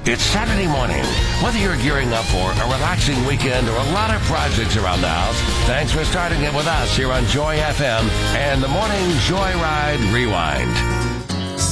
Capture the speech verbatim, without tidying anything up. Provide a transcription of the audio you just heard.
It's Saturday morning. Whether you're gearing up for a relaxing weekend or a lot of projects around the house, thanks for starting it with us here on Joy F M and the Morning Joyride Rewind.